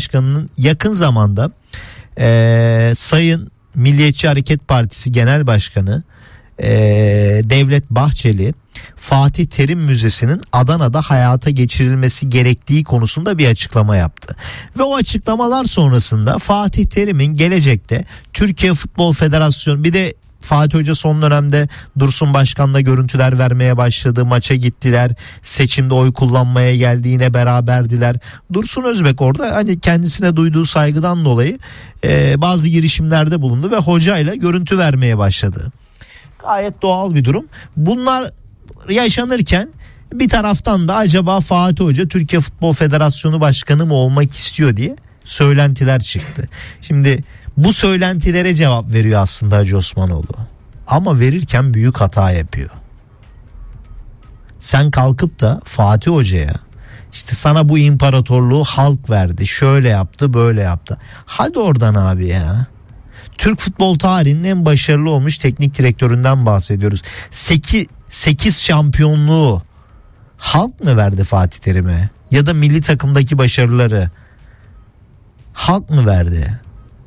Başkanı'nın yakın zamanda Sayın Milliyetçi Hareket Partisi Genel Başkanı Devlet Bahçeli, Fatih Terim Müzesi'nin Adana'da hayata geçirilmesi gerektiği konusunda bir açıklama yaptı. Ve o açıklamalar sonrasında Fatih Terim'in gelecekte Türkiye Futbol Federasyonu, bir de Fatih Hoca son dönemde Dursun Başkan'la görüntüler vermeye başladı. Maça gittiler. Seçimde oy kullanmaya geldi. Yine beraberdiler. Dursun Özbek orada hani kendisine duyduğu saygıdan dolayı bazı girişimlerde bulundu ve hocayla görüntü vermeye başladı. Gayet doğal bir durum. Bunlar yaşanırken bir taraftan da acaba Fatih Hoca Türkiye Futbol Federasyonu Başkanı mı olmak istiyor diye söylentiler çıktı. Şimdi bu söylentilere cevap veriyor aslında Hacı Osmanoğlu. Ama verirken büyük hata yapıyor. Sen kalkıp da Fatih Hoca'ya işte sana bu imparatorluğu halk verdi, şöyle yaptı, böyle yaptı. Hadi oradan abi ya. Türk futbol tarihinin en başarılı olmuş teknik direktöründen bahsediyoruz. 8 şampiyonluğu halk mı verdi Fatih Terim'e? Ya da milli takımdaki başarıları halk mı verdi?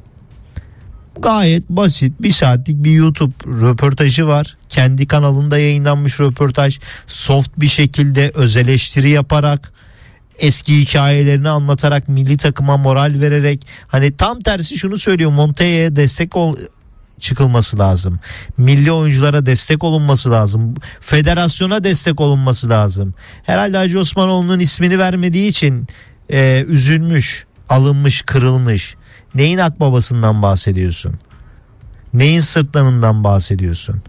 Gayet basit, bir saatlik bir YouTube röportajı var. Kendi kanalında yayınlanmış röportaj. Soft bir şekilde öz eleştiri yaparak, eski hikayelerini anlatarak, milli takıma moral vererek, hani tam tersi şunu söylüyor: Montella'ya destek çıkılması lazım. Milli oyunculara destek olunması lazım. Federasyona destek olunması lazım. Herhalde Hacı Osmanoğlu'nun ismini vermediği için üzülmüş, alınmış, kırılmış. Neyin akbabasından bahsediyorsun? Neyin sırtlanından bahsediyorsun?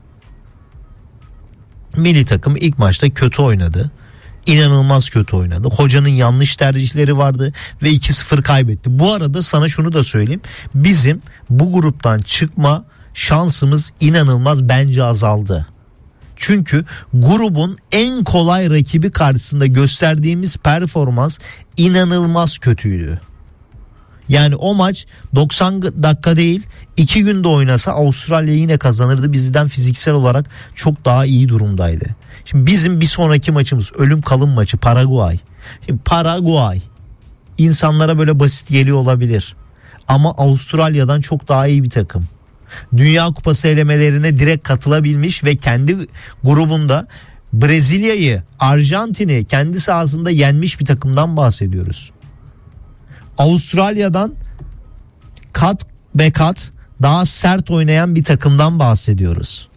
Milli takım ilk maçta kötü oynadı. İnanılmaz kötü oynadı. Hocanın yanlış tercihleri vardı ve 2-0 kaybetti. Bu arada sana şunu da söyleyeyim. Bizim bu gruptan çıkma şansımız inanılmaz bence azaldı. Çünkü grubun en kolay rakibi karşısında gösterdiğimiz performans inanılmaz kötüydü. Yani o maç 90 dakika değil 2 günde oynasa Avustralya yine kazanırdı. Bizden fiziksel olarak çok daha iyi durumdaydı. Şimdi bizim bir sonraki maçımız ölüm kalım maçı Paraguay. Şimdi Paraguay insanlara böyle basit geliyor olabilir. Ama Avustralya'dan çok daha iyi bir takım. Dünya Kupası elemelerine direkt katılabilmiş ve kendi grubunda Brezilya'yı, Arjantin'i kendi sahasında yenmiş bir takımdan bahsediyoruz. Avustralya'dan kat be kat daha sert oynayan bir takımdan bahsediyoruz.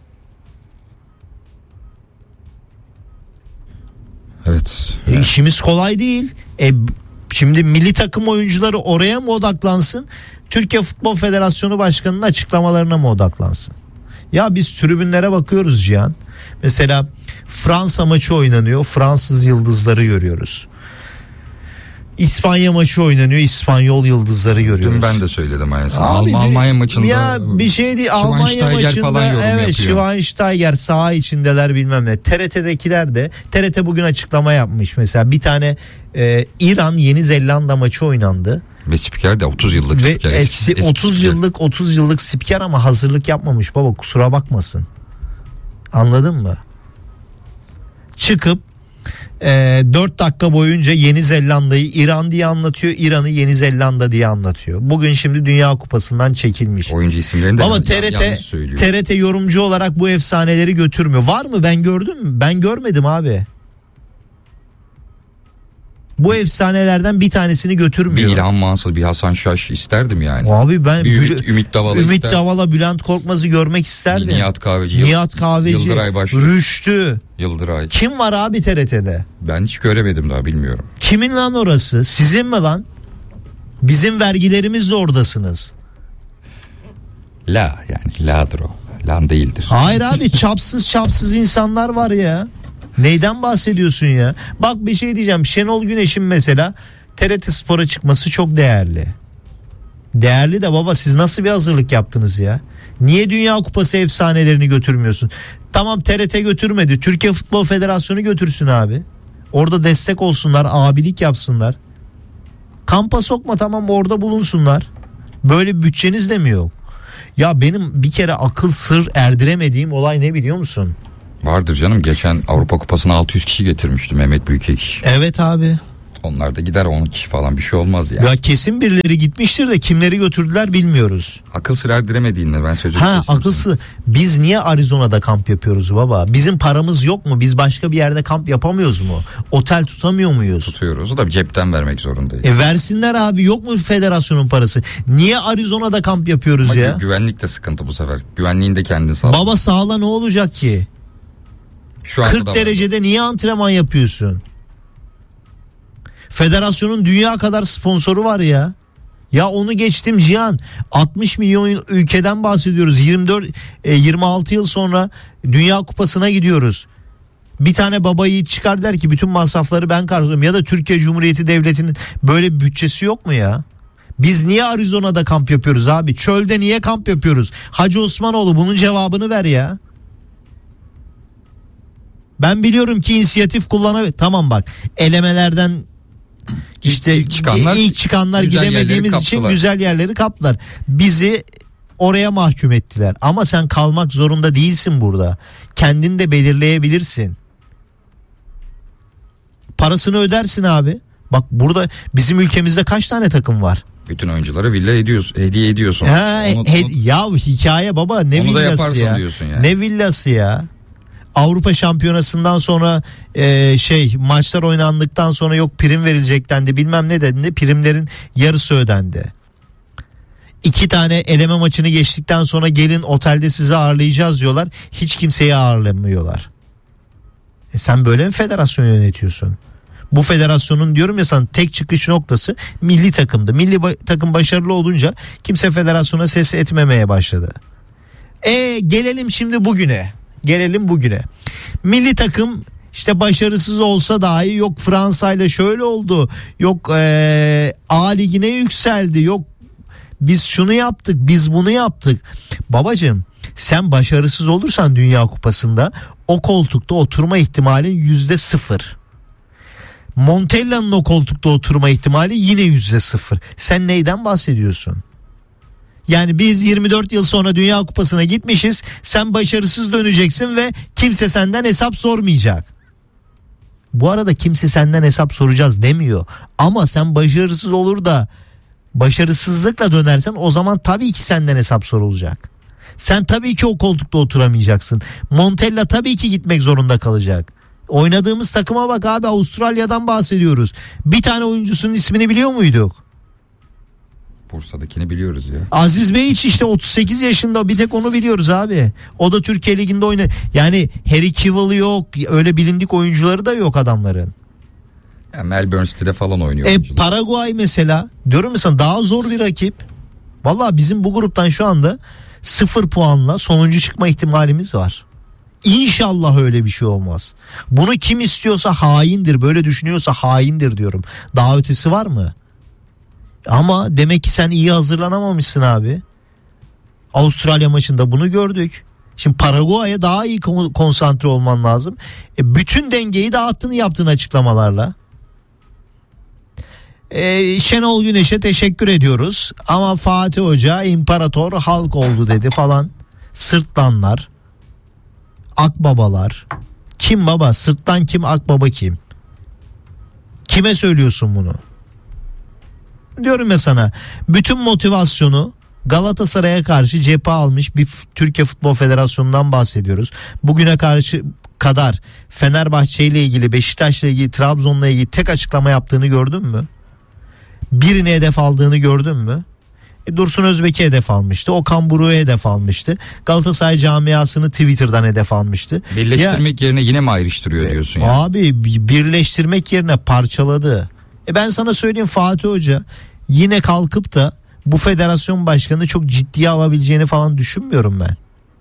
Evet. İşimiz kolay değil. Şimdi milli takım oyuncuları oraya mı odaklansın? Türkiye Futbol Federasyonu Başkanı'nın açıklamalarına mı odaklansın? Ya biz tribünlere bakıyoruz Cihan. Mesela Fransa maçı oynanıyor. Fransız yıldızları görüyoruz. İspanya maçı oynanıyor. İspanyol yıldızları görüyoruz. Dün ben de söyledim aynısını. Almanya maçında ya bir şey değil. Almanya maçında evet, Schweinsteiger saha içindeler bilmem ne. TRT'dekiler de, TRT bugün açıklama yapmış. Mesela bir tane İran Yeni Zelanda maçı oynandı. Ve spiker de 30 yıllık spiker. 30 yıllık spiker ama hazırlık yapmamış baba, kusura bakmasın. Anladın mı? Çıkıp 4 dakika boyunca Yeni Zelanda'yı İran diye anlatıyor, İran'ı Yeni Zelanda diye anlatıyor. Bugün şimdi Dünya Kupası'ndan çekilmiş. Oyuncu isimlerini de ama TRT yorumcu olarak bu efsaneleri götürmüyor. Var mı, ben gördüm mü? Ben görmedim abi. Bu efsanelerden bir tanesini götürmüyor. Bir İlhan Mansız, bir Hasan Şaş isterdim yani. Abi ben Ümit Davala, Bülent Korkmaz'ı görmek isterdim. Nihat Kahveci, Yıldıray Başlı, Rüştü. Yıldıray. Kim var abi TRT'de? Ben hiç göremedim daha, bilmiyorum. Kimin lan orası? Sizin mi lan? Bizim vergilerimizle oradasınız. Yani la'dır o. Lan değildir. Hayır abi, çapsız insanlar var ya. Neyden bahsediyorsun ya? Bak bir şey diyeceğim. Şenol Güneş'in mesela TRT Spor'a çıkması çok değerli. Değerli de baba, siz nasıl bir hazırlık yaptınız ya? Niye Dünya Kupası efsanelerini götürmüyorsun? Tamam, TRT götürmedi. Türkiye Futbol Federasyonu götürsün abi. Orada destek olsunlar, abilik yapsınlar. Kampa sokma, tamam, orada bulunsunlar. Böyle bütçeniz de mi yok? Ya benim bir kere akıl sır erdiremediğim olay ne biliyor musun? Vardır canım, geçen Avrupa Kupası'na 600 kişi getirmişti Mehmet Büyükekşi. Evet abi. Onlar da gider 10 kişi falan, bir şey olmaz yani. Ya kesin birileri gitmiştir de kimleri götürdüler bilmiyoruz. Akıl sır erdiremediğinde ben sözü akılsı. Biz niye Arizona'da kamp yapıyoruz baba? Bizim paramız yok mu? Biz başka bir yerde kamp yapamıyoruz mu? Otel tutamıyor muyuz? Tutuyoruz. O da cepten vermek zorundayız. Versinler abi, yok mu federasyonun parası? Niye Arizona'da kamp yapıyoruz ama ya? Güvenlik de sıkıntı bu sefer. Güvenliğin de kendini sağla. Baba sağla, ne olacak ki? Şu 40 derecede niye antrenman yapıyorsun? Federasyonun dünya kadar sponsoru var ya. Ya onu geçtim Cihan. 60 milyon ülkeden bahsediyoruz. 26 yıl sonra Dünya Kupası'na gidiyoruz. Bir tane baba yiğit çıkar der ki bütün masrafları ben karşılıyorum. Ya da Türkiye Cumhuriyeti Devleti'nin böyle bir bütçesi yok mu ya? Biz niye Arizona'da kamp yapıyoruz abi? Çölde niye kamp yapıyoruz? Hacı Osmanoğlu, bunun cevabını ver ya. Ben biliyorum ki inisiyatif kullanabilir. Tamam bak, elemelerden İşte ilk çıkanlar gidemediğimiz için güzel yerleri kaptılar. Bizi oraya mahkum ettiler. Ama sen kalmak zorunda değilsin burada. Kendin de belirleyebilirsin. Parasını ödersin abi. Bak burada bizim ülkemizde kaç tane takım var? Bütün oyunculara villa hediye ediyorsun. Ya hikaye baba, ne onu villası ya? Yani. Ne villası ya? Avrupa Şampiyonası'ndan sonra maçlar oynandıktan sonra yok prim verilecek dendi, bilmem ne dendi, primlerin yarısı ödendi. 2 tane eleme maçını geçtikten sonra gelin otelde sizi ağırlayacağız diyorlar, hiç kimseyi ağırlamıyorlar. Sen böyle mi federasyon yönetiyorsun? Bu federasyonun diyorum ya sana tek çıkış noktası milli takımdı. Milli takım başarılı olunca kimse federasyona ses etmemeye başladı. Gelelim şimdi bugüne. Milli takım işte başarısız olsa dahi yok Fransa ile şöyle oldu, yok A ligine yükseldi, yok biz şunu yaptık, biz bunu yaptık. Babacığım, sen başarısız olursan Dünya Kupası'nda o koltukta oturma ihtimalin %0. Montella'nın o koltukta oturma ihtimali yine %0. Sen neyden bahsediyorsun? Yani biz 24 yıl sonra Dünya Kupası'na gitmişiz. Sen başarısız döneceksin ve kimse senden hesap sormayacak. Bu arada kimse senden hesap soracağız demiyor. Ama sen başarısız olur da başarısızlıkla dönersen o zaman tabii ki senden hesap sorulacak. Sen tabii ki o koltukta oturamayacaksın. Montella tabii ki gitmek zorunda kalacak. Oynadığımız takıma bak abi, Avustralya'dan bahsediyoruz. Bir tane oyuncusunun ismini biliyor muyduk? Bursa'dakini biliyoruz ya. Aziz Beyiç işte 38 yaşında, bir tek onu biliyoruz abi. O da Türkiye Ligi'nde oynuyor. Yani Harry Kewell yok, öyle bilindik oyuncuları da yok adamların. Yani Melbourne City'de falan oynuyor. Paraguay mesela, diyorum mesela, daha zor bir rakip. Vallahi bizim bu gruptan şu anda 0 puanla sonuncu çıkma ihtimalimiz var. İnşallah öyle bir şey olmaz. Bunu kim istiyorsa haindir, böyle düşünüyorsa haindir diyorum. Daha ötesi var mı? Ama demek ki sen iyi hazırlanamamışsın abi. Avustralya maçında bunu gördük. Şimdi Paraguay'a daha iyi konsantre olman lazım. Bütün dengeyi dağıttığını yaptığın açıklamalarla. Şenol Güneş'e teşekkür ediyoruz. Ama Fatih Hoca imparator halk oldu dedi falan. Sırtlanlar. Akbabalar. Kim baba? Sırtlan kim? Akbaba kim? Kime söylüyorsun bunu? Diyorum ya sana, bütün motivasyonu Galatasaray'a karşı cephe almış bir Türkiye Futbol Federasyonu'ndan bahsediyoruz. Bugüne kadar Fenerbahçe ile ilgili, Beşiktaş'la ilgili, Trabzon'la ilgili tek açıklama yaptığını gördün mü? Birini hedef aldığını gördün mü? Dursun Özbek'i hedef almıştı. Okan Buruk'u hedef almıştı. Galatasaray camiasını Twitter'dan hedef almıştı. Birleştirmek yerine yine mi ayrıştırıyor diyorsun ya? Abi birleştirmek yerine parçaladı. Ben sana söyleyeyim, Fatih Hoca yine kalkıp da bu federasyon başkanını çok ciddiye alabileceğini falan düşünmüyorum ben.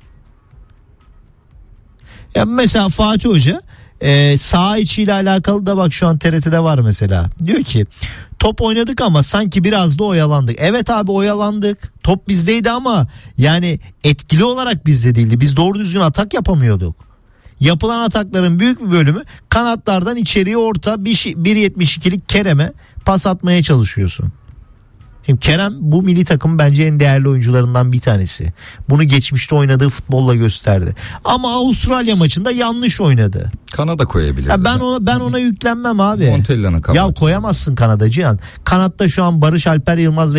Ya mesela Fatih Hoca saha içiyle alakalı da bak şu an TRT'de var mesela. Diyor ki top oynadık ama sanki biraz da oyalandık. Evet abi, oyalandık. Top bizdeydi ama yani etkili olarak bizde değildi. Biz doğru düzgün atak yapamıyorduk. Yapılan atakların büyük bir bölümü kanatlardan içeriye orta 1.72'lik Kerem'e pas atmaya çalışıyorsun. Şimdi Kerem bu milli takım bence en değerli oyuncularından bir tanesi. Bunu geçmişte oynadığı futbolla gösterdi. Ama Avustralya maçında yanlış oynadı. Kanada koyabilir. Ya ben ona yüklenmem abi. Montella'nın Ya koyamazsın Kanada Cihan. Kanatta şu an Barış Alper Yılmaz ve